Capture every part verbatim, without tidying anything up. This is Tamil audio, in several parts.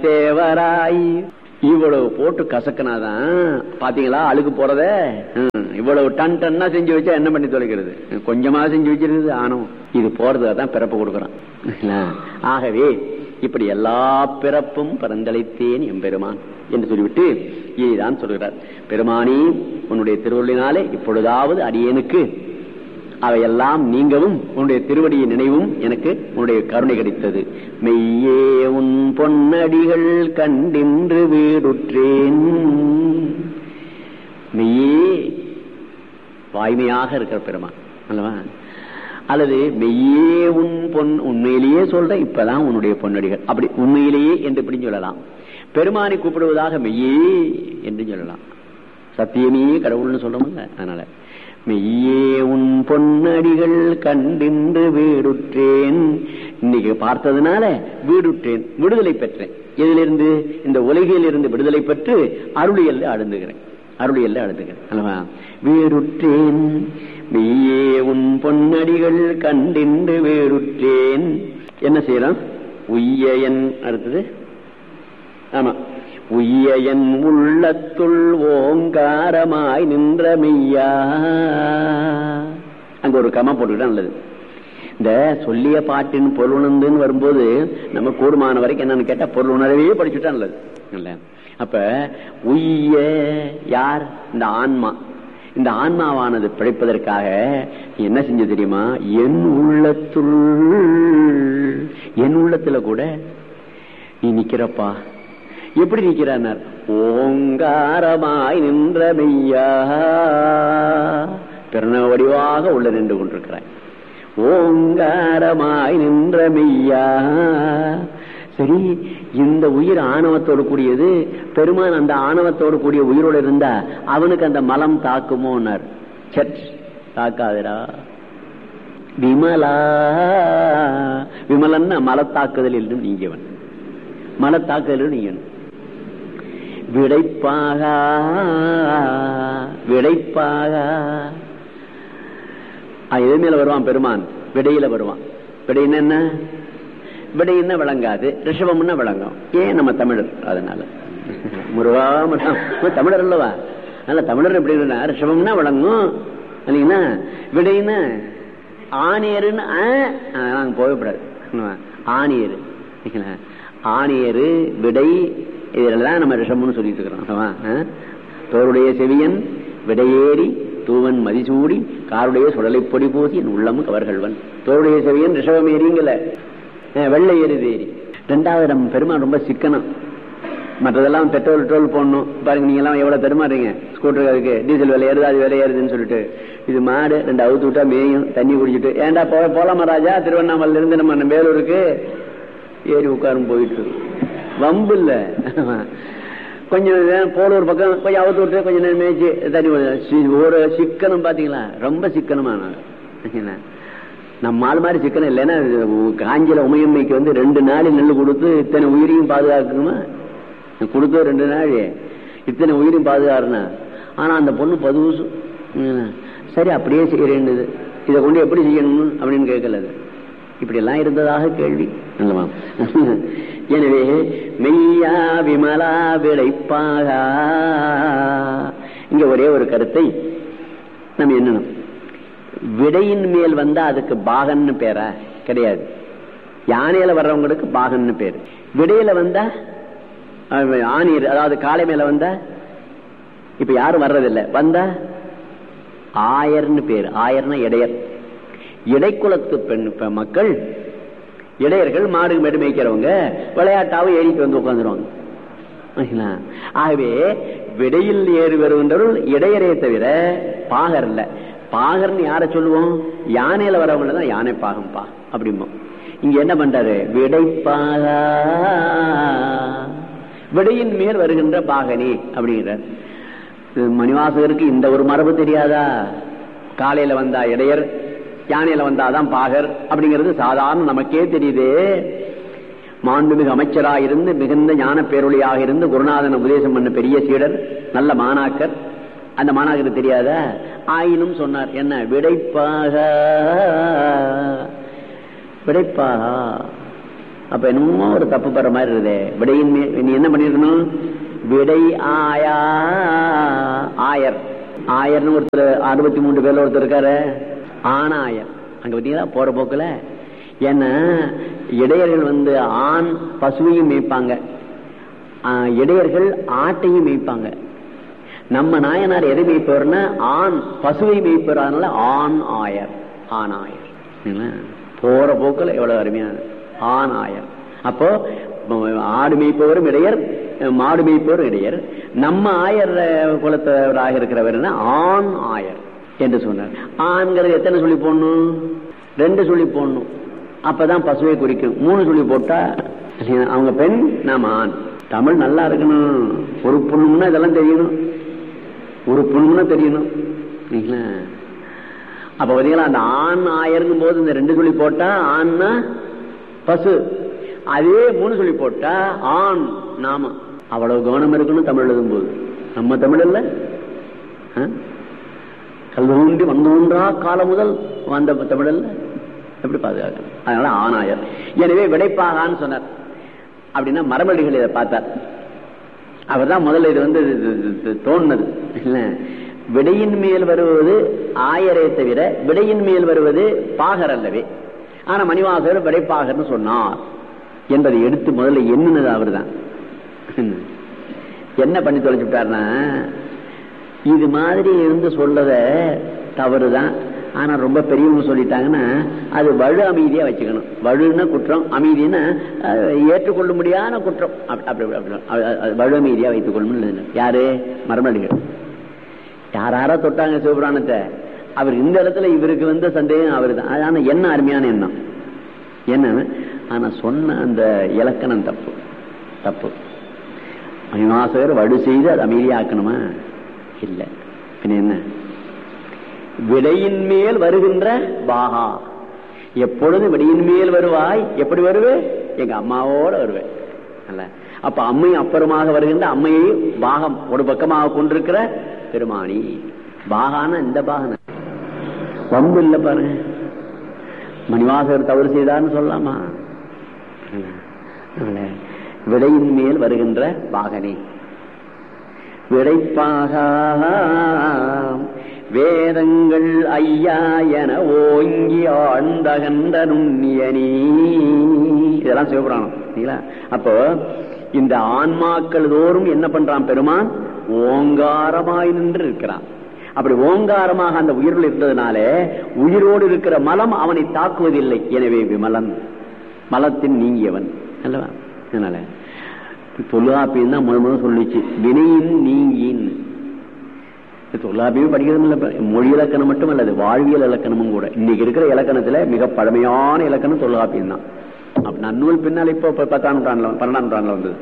தேவராய் இவ்வளவு போட்டு கசக்கினாதான் பாத்தீங்களா அழுக்கு போறத. இவ்வளவு டன் டன்னா செஞ்சு வச்சா என்ன பண்ணி தொலைக்கிறது? கொஞ்சமா செஞ்சு வச்சிருக்குது ஆணவம். இது போறதுதான் பிறப்பு கொடுக்கறான். ஆகவே இப்படி எல்லா பிறப்பும் பிறந்தளித்தேன் எம்பெருமான் என்று சொல்லிவிட்டு இதுதான் சொல்கிறார். பெருமானி உன்னுடைய திருவள்ளினாலே இப்பொழுதாவது அடியேனுக்கு அவையெல்லாம் நீங்கவும் உன்னுடைய திருவடியை நினைவும் எனக்கு உன்னுடைய கருணை கிடைத்தது. மெய்யே உன் பொன்னடிகள் கண்டின்று வீடுற்றேன். மெய்யே வாய்மையாக இருக்கிற பெருமான் அல்லவா? அல்லது மெய்யே உன் பொன் உண்மையிலேயே சொல்ற இப்பதான் உன்னுடைய பொன்னடிகள் அப்படி உண்மையிலேயே என்று இப்படி சொல்லலாம். பெருமானை கூப்பிடுவதாக மெய்யே என்று சொல்லலாம். சத்தியமே கடவுள்னு சொல்றோம்ல. அதனால மெய்யே உன் பொன்னடிகள் கண்டின்று வீடுற்றேன். இன்னைக்கு பார்த்ததுனால வீடுற்றேன், விடுதலை பெற்றேன். இதிலிருந்து இந்த உலகில் இருந்து விடுதலை பெற்று அருளியல்ல அழுந்துகிறேன், அருளியல்ல அழுந்துகிறேன் அல்லவா? வீடுற்றேன் மெய்யே உன் பொன்னடிகள் கண்டின்று வீடுற்றேன். என்ன செய்யறோம்? உய்யன் அடுத்தது. ஆமா, உய்யன் உள்ளத்துள் ஓங்காரமாய் நின்ற மெய்யா. அங்க ஒரு கமா போட்டுக்கிட்டா நல்லது. இந்த சொல்லிய பாட்டின் பொருள் உணர்ந்துன்னு வரும்போது நம்ம கூடுமான வரைக்கும் என்னன்னு கேட்டா பொருள் உணர்வே படிச்சுட்டா நல்லது இல்ல. அப்ப உய்ய யார்? இந்த ஆன்மா. இந்த ஆன்மாவானது பிழைப்பதற்காக என்ன செஞ்ச தெரியுமா? என் உள்ளத்துள், என் உள்ளத்துல கூட நீ நிக்கிறப்பா. எப்படி நிக்கிறார்? ஓங்காரமாய் நின்ற மெய்யா, பிரணவ வடிவாக உள்ள நின்று கொண்டிருக்கிறாய். ஓங்காரமாய் நின்ற மெய்யா. சரி, இந்த உயிர் ஆணவத்தோடு கூடியது. பெருமான் அந்த ஆணவத்தோடு கூடிய உயிரோடு இருந்தா அவனுக்கு அந்த மலம் தாக்குமோன்னார். சட் தாக்காதரா. விமலா, விமலன்னா மலத்தாக்குதல் என்றும் நீங்கவன், மலத்தாக்குதல் நீங்கவன். விடைப்பாக விடைப்பாக எது மேல வருவான் பெருமான்? விடையில வருவான். விடைன்னா என்ன? விடைன்னா விளங்காது, ரிஷபம்னா விளங்கும். ஏன் நம்ம தமிழர், அதனால முருகா தமிழர் அல்லவா? அதனால தமிழர் எப்படி ரிஷபம்னா விளங்கும் இல்லைங்களா? விடைன்னா ஆணியருன்னு நாங்க போகக்கூடாது. ஆணியரு ஆணியரு விடை இதெல்லாம் நம்ம ரிஷபம்னு சொல்லிட்டு இருக்கிறோம். தோருடைய செவியன் விடையேறி தூவன் மதிசூடி காருடைய சுடலை பொடி பூசி என் உள்ளமும் கவர்கள்வன். தோருடைய செவியன் ரிஷபம் ஏறிங்கல, வெள்ளை ஏறி தேறி. ரெண்டாவது நம்ம பெருமாள் ரொம்ப சிக்கனம். மற்றதெல்லாம் பெட்ரோல் டோல் போடணும். பாருங்க, நீங்க எல்லாம் எவ்வளவு பெருமாறீங்க ஸ்கூட்டருக்கு, அதுக்கு டீசல் விலை ஏறுது, அது விலை ஏறுதுன்னு சொல்லிட்டு. இது மாடு ரெண்டு அவுத்து விட்டா மேயும், தண்ணி குடிச்சிட்டு ஏன்டா போ போலாமா ராஜா திருவண்ணாமலையில இருந்து நம்ம வேலூருக்கு ஏறி உட்காரும் போயிட்டு வம்பு இல்ல. கொஞ்சம் போலூர் பக்கம் கொஞ்சம் அவுத்து விட்டு கொஞ்சம் நேரம் மேய்ச்சி தண்ணி ஒரு சிக்கனம் பாத்தீங்களா? ரொம்ப சிக்கனமான நம்ம ஆள் மாதிரி சிக்கனம் இல்லைன்னா காஞ்சில உமையம்மைக்கு வந்து ரெண்டு நாள் நெல் கொடுத்து இத்தனை உயிரையும் பாதுகாக்கணுமா? கொடுத்த ரெண்டு நாள் இத்தனை உயிரையும் பாதுகாருனா. ஆனா அந்த பொண்ணு பதுசு. சரி அப்படியே செய்யறேன்னுது. இதை கொண்டு எப்படி செய்யணும் அப்படின்னு கேட்கல. இப்படி எல்லாம் இருந்ததாக கேள்வி. எனவே மெய்யா விமலா விடைப்பாக. இங்க ஒரே ஒரு கருத்தை நம்ம என்னணும், விடையின் மேல் வந்தா அதுக்கு பாகன்னு பேரா? கிடையாது. யானையில வர்றவங்களுக்கு பாகன்னு பேரு. விடையில வந்தா ஆணியர், அதாவது காளை மேல வந்தா இப்ப யாரும் வர்றதில்லை, வந்தா ஆயர்னு பேரு. ஆயர்னா இடையர். இடைக்குலத்து பெண் மக்கள் இடையர்கள், மாடு மேடு மேய்க்கிறவங்க விளையாட்டாவும் ஏறிக்கு வந்து உட்காந்துருவாங்க. ஆகவே விடையில் ஏறி வருகின்றவர்கள் இடையரே தவிர பாகர் இல்ல. பாகர்னு யார சொல்லுவோம்? யானையில வரவங்க தான் யானை பாகம்பா அப்படிம்போம். இங்க என்ன பண்றாரு? விடைப்பாக, விடையின் மேல் வருகின்ற பாகனி அப்படிங்கிறார். மணிவாசகருக்கு இந்த ஒரு மரபு தெரியாதா? காலையில வந்தா இடையர், யானையில வந்தாதான் பாகர் அப்படிங்கிறது சாதாரண நமக்கே தெரியுது. மாண்புமிகு அமைச்சராக இருந்து மிகுந்த ஞான பேரொழியாக இருந்து குருநாதன் உபதேசம் பண்ண பெரிய சீடர், நல்ல மாணாக்கர். அந்த மாணாக்கருக்கு தெரியாத ஆயினும் சொன்னார். என்ன? விடைப்பாக, விடைப்பாக. அப்ப என்னமோ ஒரு தப்பு பெற மாதிரி இருக்குதே. விடையின் மேல் நீ என்ன பண்ணிருக்கணும்? விடை ஆயா ஆயர். ஆயர்னு ஒருத்தர் அறுபத்தி மூன்று பேர்ல ஒருத்தர் இருக்காரு, ஆனாயர். அங்க பாத்தீங்களா போற போக்குல. ஏன்னா இடையர்கள் வந்து ஆண் பசுவையும் மேய்ப்பாங்க, இடையர்கள் ஆட்டையும் மேய்ப்பாங்க. நம்ம நாயனார் எதை மேய்ப்பவர்னா ஆண் பசுவை மேய்ப்பவர். அதனால ஆண் ஆயர், ஆண் ஆயர். போற போக்குல எவ்வளவு அருமையான ஆண் ஆயர். அப்போ ஆடு மேய்ப்பவரும் இடையர், மாடு மேய்ப்பவரும் இடையர். நம்ம ஆயர் குலத்தவராக இருக்கிறவர் ஆண் ஆயர் என்று சொன்னார். ஆண்கிறது எத்தனை சொல்லி போடணும்? ரெண்டு சொல்லி போடணும். அப்பதான் பசுவை குறிக்கும். மூணு சொல்லி போட்டா அவங்க பெண், நாம ஆண். தமிழ் நல்லா இருக்கணும். ஒரு பொண்ணுன்னா இதெல்லாம் தெரியணும், ஒரு பொண்ணுன்னா தெரியணும். அப்ப பாத்தீங்களா அந்த ஆண் ஆயருங்கும் போது இந்த ரெண்டு சொல்லி போட்டா ஆண்னா பசு, அதே மூணு சொல்லி போட்டா ஆண் நாம. அவ்வளவு கவனம் இருக்கணும் தமிழ் எழுதும் போது. நம்ம தமிழ் இல்ல கல்வூன்றி வந்தோன்றா காலம் முதல் வந்த தமிழ் இல்ல, எப்படி பாதுகாக்க? அதனால ஆணாயர். எனவே விடைப்பாகான்னு சொன்னார். அப்படின்னா மரமடிகள் இதை பார்த்தார். அவர் தான் முதல்ல இது வந்து தோணுனது இல்ல. விடையின் மேல் வருவது ஆயரே தவிர விடையின் மேல் வருவது பாகர் அல்லவே. ஆனா மணிவாசகர் விடைப்பாகர்னு சொன்னார் என்பதை எடுத்து முதல்ல எண்ணுனது அவர் தான். என்ன பண்ணி தொலைச்சுட்டார்னா, இது மாதிரி இருந்து சொல்லத தவறுதான், ஆனா ரொம்ப பெரியவங்க சொல்லிட்டாங்கன்னா அது வலு அமைதியா வச்சுக்கணும். வலுன்னா குற்றம், அமைதினா ஏற்றுக்கொள்ள முடியாத குற்றம். அப்படி வலு அமைதியா வைத்துக் கொள்ளணும். யாரு? மரமடிகள். யாராரா தொட்டாங்க சிவபுராணத்தை, அவர் இந்த இடத்துல இவருக்கு வந்து சந்தேகம் அவரு தான். ஆனா என்ன அருமையான எண்ணம் என்ன, ஆனா சொன்ன அந்த இலக்கணம் தப்பு தப்பு. மணிவாசகர் வடு செய்து அது அமைதியாக்கணுமா? இல்ல. என்ன விடையின் மேல் வருகின்ற பாகா, எப்பொழுது விடையின் மேல் வருவாய்? எப்படி வருவே? எங்க அம்மாவோட வருவேன். அப்ப அம்மையும் அப்புறமாக வருகின்ற அம்மையை பாகம் ஒரு பக்கமாக கொண்டிருக்கிற பெருமானி. பாகான இந்த பாகன வம்பு இல்ல பாருங்க. மணிவாசகர் தவறு செய்தார்னு சொல்லலாமா? விடையின் மேல் வருகின்ற பாகனே. விடைப்பாக வேதங்கள் ஐயா என ஓங்கி ஆழ்ந்தகன்ற நுண்ணியனி. இதெல்லாம் சிவபுராணம். அப்போ இந்த ஆன்மாக்கள் தோறும் என்ன பண்றான் பெருமான்? ஓங்காரமாய் நின்று இருக்கிறான். அப்படி ஓங்காரமாக அந்த உயிர்கள் இருந்ததுனால உயிரோடு இருக்கிற மலம் அவனை தாக்குவதில்லை. எனவே விமலன், மலத்தின் நீங்கியவன் அல்லவா? அதனால தொல்காப்பியம் தான் முதல் முதல் சொல்லிச்சு வினையின் நீங்கின். தொல்காப்பியம் படிக்கிறது இல்ல, மொழி இலக்கணம் மட்டும் அல்லது வாழ்வியல் இலக்கணமும் கூட. இன்னைக்கு இருக்கிற இலக்கணத்துல மிக பழமையான இலக்கணம் தொல்காப்பியம் தான். நன்னூல் பின்னால் இப்போ பத்தாம் நூற்றாண்டுல பன்னெண்டாம் நூற்றாண்டுல வந்தது.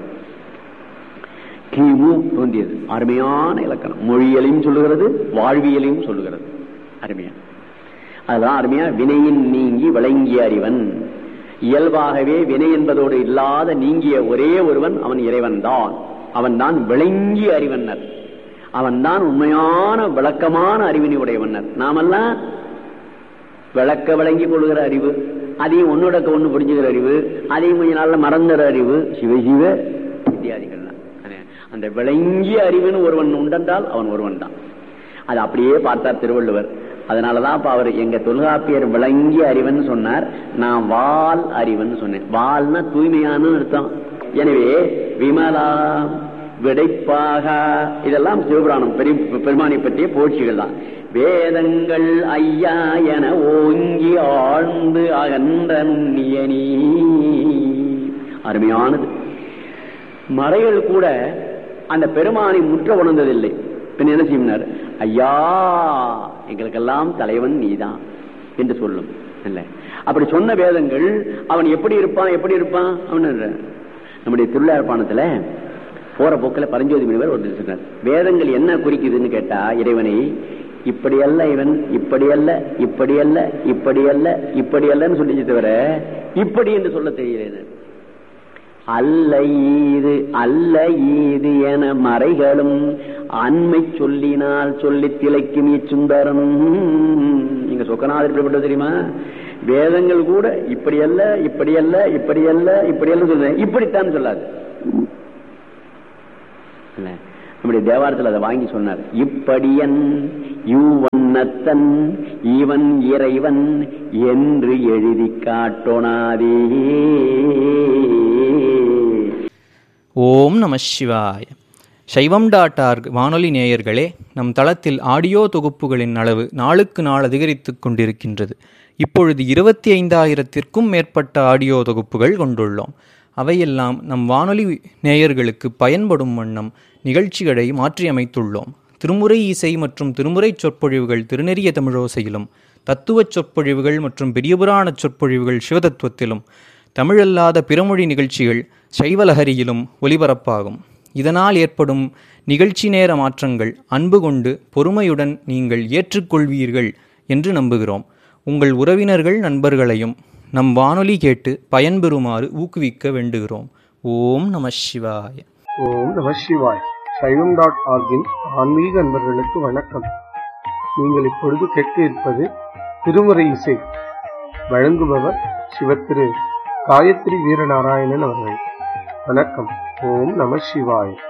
கிமு தோன்றியது. அருமையான இலக்கணம். மொழியலையும் சொல்லுகிறது, வாழ்வியலையும் சொல்லுகிறது. அருமையா அதுதான் அருமையா. வினையின் நீங்கி விளங்கிய அறிவன். இயல்பாகவே வினை என்பதோடு இல்லாத நீங்கிய ஒரே ஒருவன் அவன் இறைவன் தான். அவன் தான் விளங்கிய அறிவன்னர். அவன் தான் உண்மையான விளக்கமான அறிவினை உடையவன்னர். நாமெல்லாம் விளக்க விளங்கி கொள்கிற அறிவு, அதையும் ஒன்னோடக்க ஒண்ணு புரிஞ்சுக்கிற அறிவு, அதையும் கொஞ்ச நாள்ல மறந்துற அறிவு, சிவ சிவ இத்தியாதிகள். அந்த விளங்கிய அறிவுன்னு ஒருவன் உண்டென்றால் அவன் ஒருவன் தான். அது அப்படியே பார்த்தார் திருவள்ளுவர். அதனாலதான் இப்ப அவர் எங்க தொல்காப்பியர் விளங்கிய அறிவன் சொன்னார், நான் வால் அறிவன் சொன்னேன். வால்னா தூய்மையான அர்த்தம். எனவே விமலா விடைப்பாக இதெல்லாம் சிவபுராணம் பெருமானை பற்றிய போட்சிகள் தான். வேதங்கள் ஐயா என ஓங்கி ஆழ்ந்து அகன்ற நுண்ணியனி. அருமையானது. மறைகள் கூட அந்த பெருமானை முற்ற உணர்ந்ததில்லை. பின் என்ன செய்யினார்? ஐயா எங்களுக்கெல்லாம் தலைவன் நீதான் என்று சொல்லும். இல்ல அப்படி சொன்ன வேதங்கள் அவன் எப்படி இருப்பான் எப்படி இருப்பான் அவன். நம்முடைய திருவிழாப்பாணத்துல போற போக்கில் பரஞ்சோதி முனிவர் ஒரு சொன்னார், வேதங்கள் என்ன குறிக்குதுன்னு கேட்டா இறைவனை இப்படி அல்ல இவன், இப்படி அல்ல, இப்படி அல்ல, இப்படி அல்ல, இப்படி அல்லன்னு சொல்லிச்சு தவிர இப்படி என்று சொல்ல தெரியல. அல்ல ஈது அல்ல ஈது என மறைகளும் அண்மை சொல்லினால் சொல்லி திளைக்கும் இச்சுந்தரனும். நீங்க சொக்கநாதர் எப்படி தெரியுமா? வேதங்கள் கூட இப்படி அல்ல இப்படி அல்ல இப்படி அல்ல இப்படி அல்ல சொல்ல, இப்படித்தான் சொல்லாது. நம்முடைய தேவாரத்தில் அதை வாங்கி சொன்னார். இப்படியன் யூவன்னத்தன் இவன் இறைவன் என்று எழுதி காட்டோனாதே. ஓம் நம சிவாய. சைவம் டாட் ஆர்க் வானொலி நேயர்களே, நம் தளத்தில் ஆடியோ தொகுப்புகளின் அளவு நாளுக்கு நாள் அதிகரித்து கொண்டிருக்கின்றது. இப்பொழுது இருபத்தி ஐந்தாயிரத்திற்கும் மேற்பட்ட ஆடியோ தொகுப்புகள் கொண்டுள்ளோம். அவையெல்லாம் நம் வானொலி நேயர்களுக்கு பயன்படும் வண்ணம் நிகழ்ச்சிகளை மாற்றியமைத்துள்ளோம். திருமுறை இசை மற்றும் திருமுறை சொற்பொழிவுகள் திருநெறிய தமிழோசையிலும், தத்துவச் சொற்பொழிவுகள் மற்றும் பெரியபுராண சொற்பொழிவுகள் சிவதத்துவத்திலும், தமிழல்லாத பிறமொழி நிகழ்ச்சிகள் சைவலஹரியிலும் ஒலிபரப்பாகும். இதனால் ஏற்படும் நிகழ்ச்சி நேர மாற்றங்கள் அன்பு கொண்டு பொறுமையுடன் நீங்கள் ஏற்றுக்கொள்வீர்கள் என்று நம்புகிறோம். உங்கள் உறவினர்கள் நண்பர்களையும் நம் வானொலி கேட்டு பயன்பெறுமாறு ஊக்குவிக்க வேண்டுகிறோம். ஓம் நம சிவாய. ஓம் நம சிவாய். சைவம் டாட் ஆர்கின் ஆன்மீக அன்பர்களுக்கு வணக்கம். நீங்கள் இப்பொழுது கேட்க இருப்பது திருமுறை இசை. வழங்குபவர் சிவத்திரு காயத்ரி வீரநாராயணன் அவர்கள். வணக்கம். ஓம் நம சிவாய்.